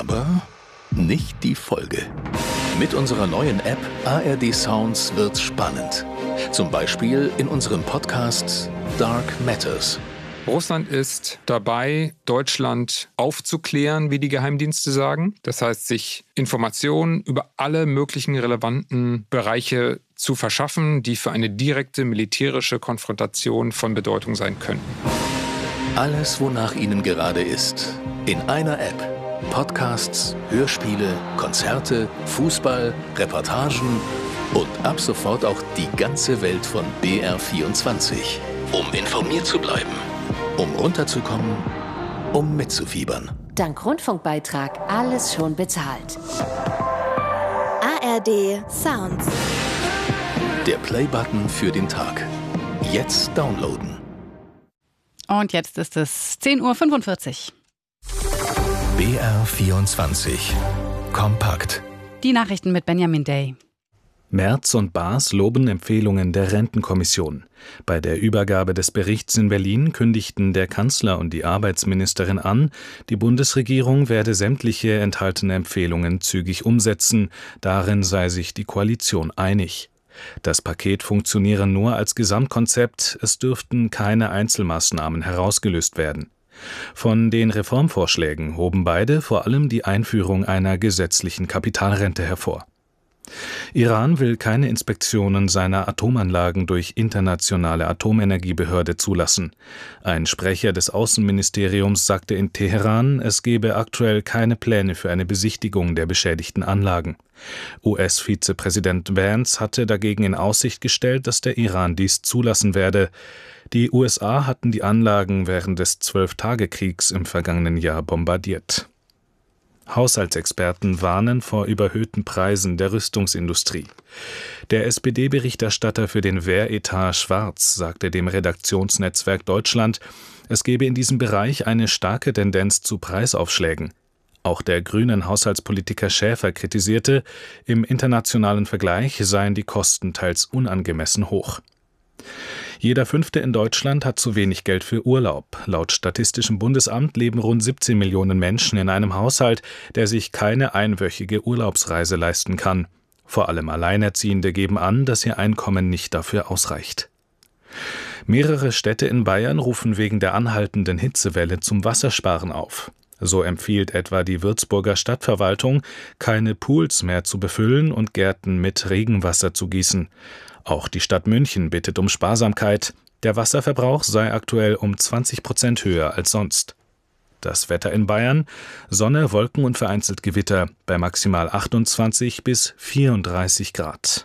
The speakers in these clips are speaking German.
aber nicht die Folge. Mit unserer neuen App ARD Sounds wird's spannend. Zum Beispiel in unserem Podcast Dark Matters. Russland ist dabei, Deutschland aufzuklären, wie die Geheimdienste sagen. Das heißt, sich Informationen über alle möglichen relevanten Bereiche zu verschaffen, die für eine direkte militärische Konfrontation von Bedeutung sein könnten. Alles, wonach Ihnen gerade ist, in einer App. Podcasts, Hörspiele, Konzerte, Fußball, Reportagen und ab sofort auch die ganze Welt von BR24. Um informiert zu bleiben, um runterzukommen, um mitzufiebern. Dank Rundfunkbeitrag alles schon bezahlt. ARD Sounds. Der Play-Button für den Tag. Jetzt downloaden. Und jetzt ist es 10:45 Uhr. BR24. Kompakt. Die Nachrichten mit Benjamin Day. Merz und Baas loben Empfehlungen der Rentenkommission. Bei der Übergabe des Berichts in Berlin kündigten der Kanzler und die Arbeitsministerin an, die Bundesregierung werde sämtliche enthaltene Empfehlungen zügig umsetzen. Darin sei sich die Koalition einig. Das Paket funktioniere nur als Gesamtkonzept, es dürften keine Einzelmaßnahmen herausgelöst werden. Von den Reformvorschlägen hoben beide vor allem die Einführung einer gesetzlichen Kapitalrente hervor. Iran will keine Inspektionen seiner Atomanlagen durch internationale Atomenergiebehörde zulassen. Ein Sprecher des Außenministeriums sagte in Teheran, es gebe aktuell keine Pläne für eine Besichtigung der beschädigten Anlagen. US-Vizepräsident Vance hatte dagegen in Aussicht gestellt, dass der Iran dies zulassen werde. Die USA hatten die Anlagen während des 12-Tage-Kriegs im vergangenen Jahr bombardiert. Haushaltsexperten warnen vor überhöhten Preisen der Rüstungsindustrie. Der SPD-Berichterstatter für den Wehretat Schwarz sagte dem Redaktionsnetzwerk Deutschland, es gebe in diesem Bereich eine starke Tendenz zu Preisaufschlägen. Auch der grünen Haushaltspolitiker Schäfer kritisierte, im internationalen Vergleich seien die Kosten teils unangemessen hoch. Jeder Fünfte in Deutschland hat zu wenig Geld für Urlaub. Laut Statistischem Bundesamt leben rund 17 Millionen Menschen in einem Haushalt, der sich keine einwöchige Urlaubsreise leisten kann. Vor allem Alleinerziehende geben an, dass ihr Einkommen nicht dafür ausreicht. Mehrere Städte in Bayern rufen wegen der anhaltenden Hitzewelle zum Wassersparen auf. So empfiehlt etwa die Würzburger Stadtverwaltung, keine Pools mehr zu befüllen und Gärten mit Regenwasser zu gießen. Auch die Stadt München bittet um Sparsamkeit. Der Wasserverbrauch sei aktuell um 20% höher als sonst. Das Wetter in Bayern: Sonne, Wolken und vereinzelt Gewitter bei maximal 28 bis 34 Grad.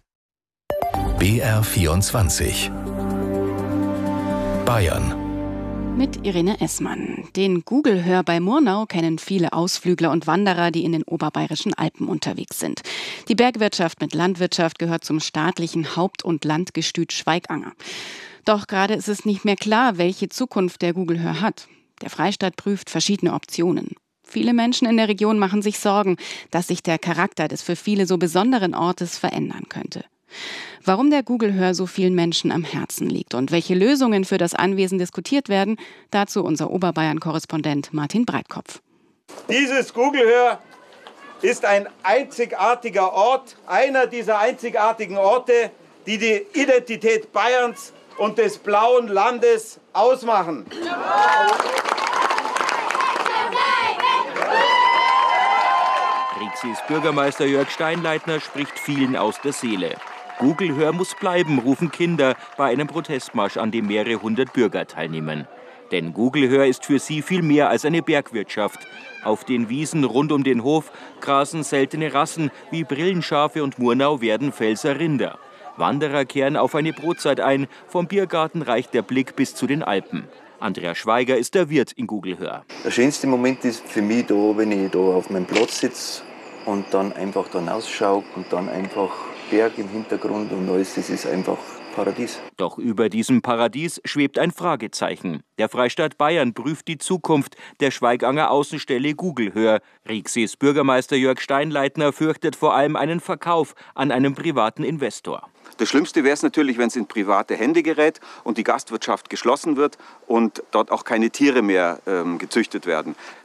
BR24. Bayern. Mit Irene Essmann. Den Google-Hör bei Murnau kennen viele Ausflügler und Wanderer, die in den oberbayerischen Alpen unterwegs sind. Die Bergwirtschaft mit Landwirtschaft gehört zum staatlichen Haupt- und Landgestüt Schweiganger. Doch gerade ist es nicht mehr klar, welche Zukunft der Google-Hör hat. Der Freistaat prüft verschiedene Optionen. Viele Menschen in der Region machen sich Sorgen, dass sich der Charakter des für viele so besonderen Ortes verändern könnte. Warum der Google-Hör so vielen Menschen am Herzen liegt und welche Lösungen für das Anwesen diskutiert werden, dazu unser Oberbayern-Korrespondent Martin Breitkopf. Dieses Google-Hör ist ein einzigartiger Ort, einer dieser einzigartigen Orte, die die Identität Bayerns und des blauen Landes ausmachen. Rixis Bürgermeister Jörg Steinleitner spricht vielen aus der Seele. Google-Hör muss bleiben, rufen Kinder bei einem Protestmarsch, an dem mehrere hundert Bürger teilnehmen. Denn Google-Hör ist für sie viel mehr als eine Bergwirtschaft. Auf den Wiesen rund um den Hof grasen seltene Rassen wie Brillenschafe und Murnau werden Pfälzer Rinder. Wanderer kehren auf eine Brotzeit ein, vom Biergarten reicht der Blick bis zu den Alpen. Andreas Schweiger ist der Wirt in Google-Hör. Der schönste Moment ist für mich da, wenn ich da auf meinem Platz sitze und dann einfach da rausschaue und dann einfach Berg im Hintergrund und alles, das ist einfach Paradies. Doch über diesem Paradies schwebt ein Fragezeichen. Der Freistaat Bayern prüft die Zukunft der Schweiganger Außenstelle Google-Hör. Rixis Bürgermeister Jörg Steinleitner fürchtet vor allem einen Verkauf an einen privaten Investor. Das Schlimmste wäre es natürlich, wenn es in private Hände gerät und die Gastwirtschaft geschlossen wird und dort auch keine Tiere mehr gezüchtet werden.